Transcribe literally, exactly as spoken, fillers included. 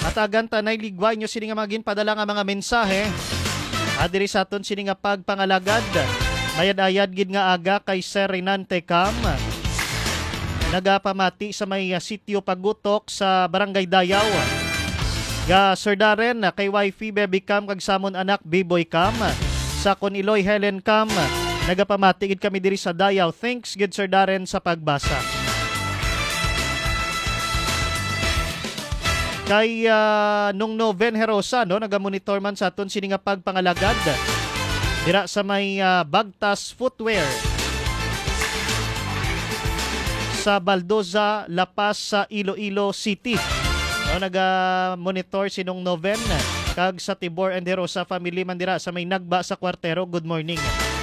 Matagan tanay ligway nyo sini nga magin padala nga mga mensahe. Adiri sa aton sini nga pagpangalagad. Mayad-ayad gid nga aga kay Sir Renante Cam. Nagapamati sa may uh, sitio Pagutok sa Barangay Dayaw. Ga Sir Darren kay wifey Baby Cam kag samon anak Biboy Cam. Sa Koniloy Helen Cam. Nagapamati gid kami diri sa Dayaw. Thanks gid Sir Darren sa pagbasa. Kay uh, nung Noven Herosa no nagamonitor man sa aton sini nga pagpangalagad. Dira sa may uh, Bagtas Footwear sa Baldoza, La Paz sa Iloilo City. No, naga-monitor si nung Noven kag sa Tibor and Herosa family man dira sa may Nagba sa Kwartero. Good morning.